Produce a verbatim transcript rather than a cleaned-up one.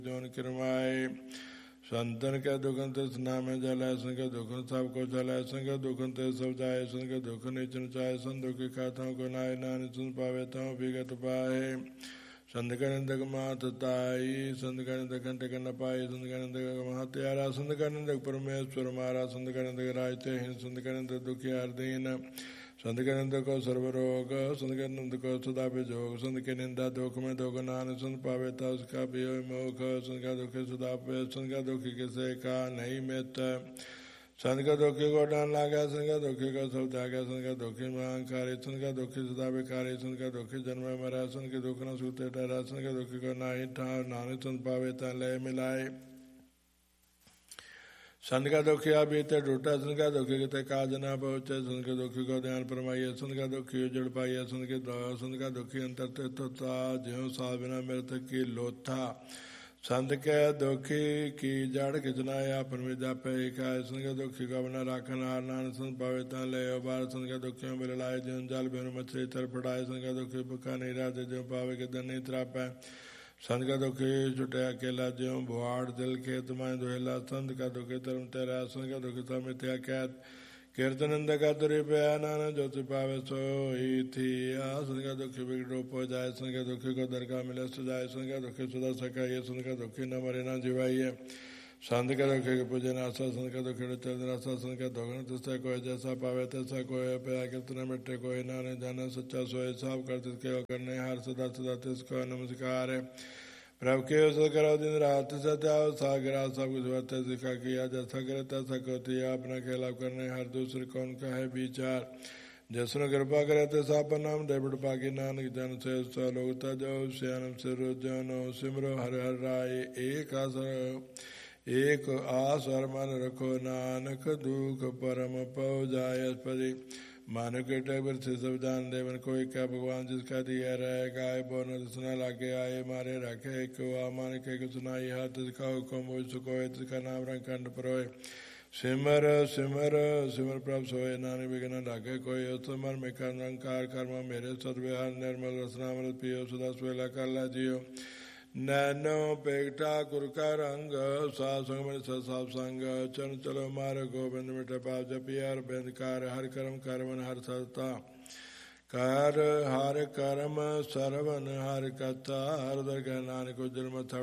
zone किरमाए संतन के दुखन ते स्नाम जल सन के दुखन सब को जल सन के दुखन ते सब जाए सन के दुख निचन चाहे सन दुखी खाताओं को नाय नान सुन पावे ताओ विगत पाए संत कनिंदक मात ताई संत कनिंदक घंटे न पाई संत कनिंदक महत्यारा संत कनिंदक परमेश्वर मारा संत कनिंदक राजते हिंद संत कनिंदक दुखियार दीन संत के निंदा को सर्वरोग संत के निंदा को सदा जोग संत के निंदा दुख में दुख नान संत पावे ता उसका भी मोख संत का दुखी सदा पे संत का दुखी किसे का नहीं मित संत का दुखी को डान लागा संत का दुखी को सब त्यागा संत का दुखी में अहंकारी संत का दुखी सदा बेकारी संत का दुखी जन्म मरा संत के दुख न सूते डरा संत के दुखी को नाही ठाव नानी संत पावे ता लय मिलाए संत का दुखी बीते टूटा संत का दुखी के काज ना पहुंचे संत के दुखी को ध्यान फरमाइए संत का दुखी उजड़ पाइए संत के संत का दुखी अंतर तथा ज्यों सा बिना मृत की लोथा संत के दुखी की जड़ खिंचनाया परमिजा पे का संत के दुखी को बना राखन हार नान संत पाविता ले बार संत के दुखियों में लड़ाए ज्यों जाल बेन मछली तर पड़ाए संत का दुखी भूखा नहीं रहते ज्यों पावे के दिन नहीं त्रा पाए संत का दुखी छुटे अकेला ज्यों बुहाड़ दिल खेत माए दुहेला संत का दुखी धर्म तेरा संत का दुखी मिथ्या कैद कीर्तनंद का तुरी पे नाना ज्योति पावे सो ही थी आ संत का दुखी बिगड़ो पो जाए संत का दुखी को दरगाह मिले सजाए संत का दुखी सुधा सकाइए संत का दुखी न मरे ना जीवाइए संत का दुखी के पूजन आशा संत का दुखी चरण आशा संत का दुखन तुझसे कोई जैसा पावे तैसा कोई पे कीर्तन मिट्टे कोई नाने जाना सच्चा सोए साफ कर तिसके करने हार सदा सदा तिसको नमस्कार है प्रभु के उस करो दिन रात सत्या सागरा सब कुछ वर्त सिखा किया जैसा करे तैसा कोती अपना खिलाफ करने हर दूसरे कौन का है विचार जैसनो कृपा करे तैसा पर नाम डेबिट पाकी नानक जन से लोग जो श्यानम से रोजनो सिमरो हर हर राय एक आसर एक आसर मन रखो नानक दुख परम पौ जाय परि मानव के टेबर से सब जान देवन कोई क्या भगवान जिसका दिया रहे गाय बोन सुना लाके आए मारे रखे को मान के सुनाई हाथ दिखाओ को मोह सुकोए जिसका नाम रंग कंड परोए सिमर सिमर सिमर प्रभ सोए नानी विघ्न ढाके कोई समर में कर्म रंकार कर्म मेरे सदव्यवहार निर्मल रसनामृत पियो सदा स्वेला कर ला जियो नैनो पेटा कुरका रंग सासंग साफ संग चरण चलो मार गोविंद मिठ पाप जपियर बेंदकार हर कर्म करवन हर सता कर हर कर्म सरवन हर कथा हर दरगाह नानक जन्म